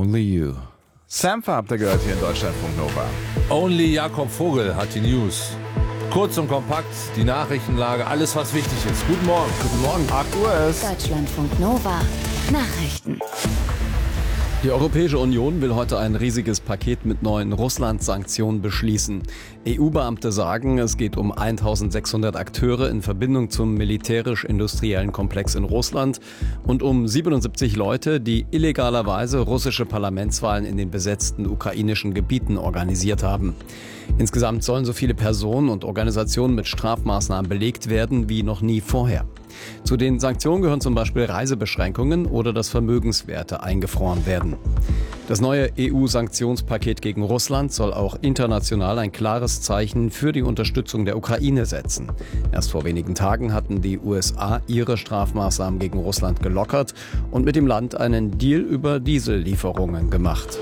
Only You. Sampha habt ihr gehört hier in Deutschlandfunk Nova. Only Jakob Vogel hat die News. Kurz und kompakt, die Nachrichtenlage, alles was wichtig ist. Guten Morgen. Guten Morgen. 8 Uhr ist. Deutschlandfunk Nova. Nachrichten. Die Europäische Union will heute ein riesiges Paket mit neuen Russland-Sanktionen beschließen. EU-Beamte sagen, es geht um 1600 Akteure in Verbindung zum militärisch-industriellen Komplex in Russland und um 77 Leute, die illegalerweise russische Parlamentswahlen in den besetzten ukrainischen Gebieten organisiert haben. Insgesamt sollen so viele Personen und Organisationen mit Strafmaßnahmen belegt werden wie noch nie vorher. Zu den Sanktionen gehören zum Beispiel Reisebeschränkungen oder dass Vermögenswerte eingefroren werden. Das neue EU-Sanktionspaket gegen Russland soll auch international ein klares Zeichen für die Unterstützung der Ukraine setzen. Erst vor wenigen Tagen hatten die USA ihre Strafmaßnahmen gegen Russland gelockert und mit dem Land einen Deal über Diesellieferungen gemacht.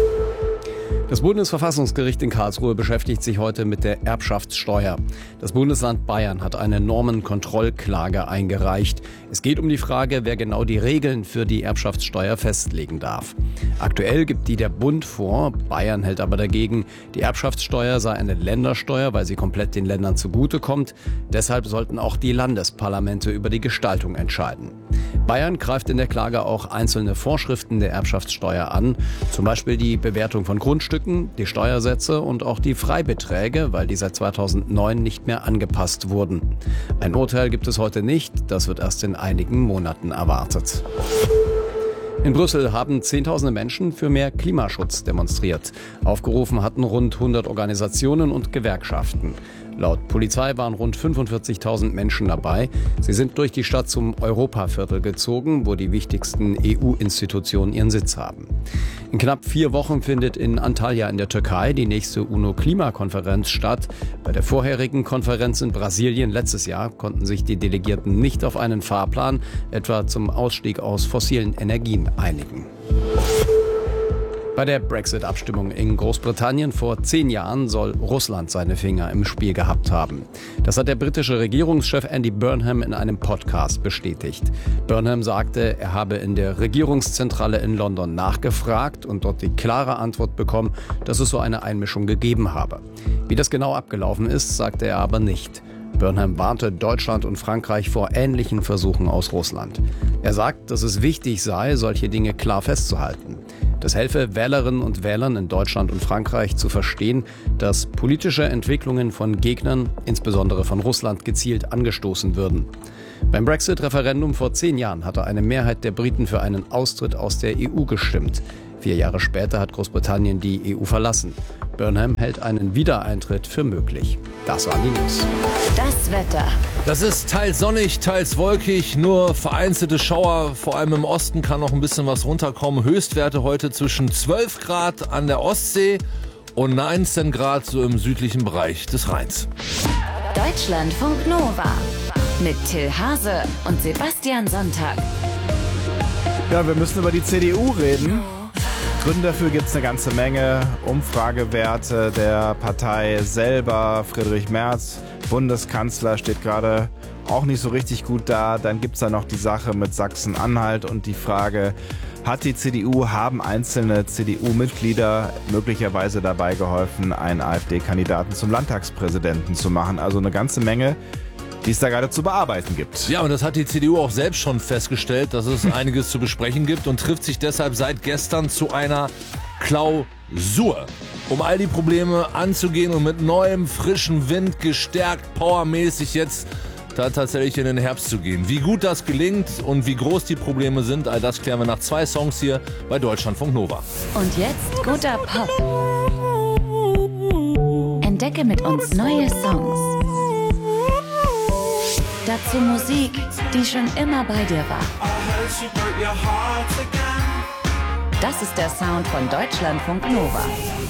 Das Bundesverfassungsgericht in Karlsruhe beschäftigt sich heute mit der Erbschaftssteuer. Das Bundesland Bayern hat eine Normenkontrollklage eingereicht. Es geht um die Frage, wer genau die Regeln für die Erbschaftssteuer festlegen darf. Aktuell gibt die der Bund vor, Bayern hält aber dagegen, die Erbschaftssteuer sei eine Ländersteuer, weil sie komplett den Ländern zugutekommt. Deshalb sollten auch die Landesparlamente über die Gestaltung entscheiden. Bayern greift in der Klage auch einzelne Vorschriften der Erbschaftssteuer an, zum Beispiel die Bewertung von Grundstücken, die Steuersätze und auch die Freibeträge, weil die seit 2009 nicht mehr angepasst wurden. Ein Urteil gibt es heute nicht, das wird erst in einigen Monaten erwartet. In Brüssel haben Zehntausende Menschen für mehr Klimaschutz demonstriert. Aufgerufen hatten rund 100 Organisationen und Gewerkschaften. Laut Polizei waren rund 45.000 Menschen dabei. Sie sind durch die Stadt zum Europaviertel gezogen, wo die wichtigsten EU-Institutionen ihren Sitz haben. In knapp 4 Wochen findet in Antalya in der Türkei die nächste UNO-Klimakonferenz statt. Bei der vorherigen Konferenz in Brasilien letztes Jahr konnten sich die Delegierten nicht auf einen Fahrplan, etwa zum Ausstieg aus fossilen Energien, einigen. Bei der Brexit-Abstimmung in Großbritannien vor 10 Jahren soll Russland seine Finger im Spiel gehabt haben. Das hat der britische Regierungschef Andy Burnham in einem Podcast bestätigt. Burnham sagte, er habe in der Regierungszentrale in London nachgefragt und dort die klare Antwort bekommen, dass es so eine Einmischung gegeben habe. Wie das genau abgelaufen ist, sagte er aber nicht. Burnham warnte Deutschland und Frankreich vor ähnlichen Versuchen aus Russland. Er sagt, dass es wichtig sei, solche Dinge klar festzuhalten. Das helfe Wählerinnen und Wählern in Deutschland und Frankreich zu verstehen, dass politische Entwicklungen von Gegnern, insbesondere von Russland, gezielt angestoßen würden. Beim Brexit-Referendum vor 10 Jahren hatte eine Mehrheit der Briten für einen Austritt aus der EU gestimmt. 4 Jahre später hat Großbritannien die EU verlassen. Burnham hält einen Wiedereintritt für möglich. Das waren die News. Das Wetter. Das ist teils sonnig, teils wolkig, nur vereinzelte Schauer, vor allem im Osten kann noch ein bisschen was runterkommen. Höchstwerte heute zwischen 12 Grad an der Ostsee und 19 Grad so im südlichen Bereich des Rheins. Deutschlandfunk Nova. Mit Till Hase und Sebastian Sonntag. Ja, wir müssen über die CDU reden. Gründe dafür gibt es eine ganze Menge. Umfragewerte der Partei selber. Friedrich Merz, Bundeskanzler, steht gerade auch nicht so richtig gut da. Dann gibt es da noch die Sache mit Sachsen-Anhalt und die Frage, haben einzelne CDU-Mitglieder möglicherweise dabei geholfen, einen AfD-Kandidaten zum Landtagspräsidenten zu machen. Also eine ganze Menge, die es da gerade zu bearbeiten gibt. Ja, und das hat die CDU auch selbst schon festgestellt, dass es einiges zu besprechen gibt und trifft sich deshalb seit gestern zu einer Klausur, um all die Probleme anzugehen und mit neuem, frischen Wind, gestärkt, powermäßig jetzt da tatsächlich in den Herbst zu gehen. Wie gut das gelingt und wie groß die Probleme sind, all das klären wir nach 2 Songs hier bei Deutschlandfunk Nova. Und jetzt guter Pop. Entdecke mit uns neue Songs. Dazu Musik, die schon immer bei dir war. Das ist der Sound von Deutschlandfunk Nova.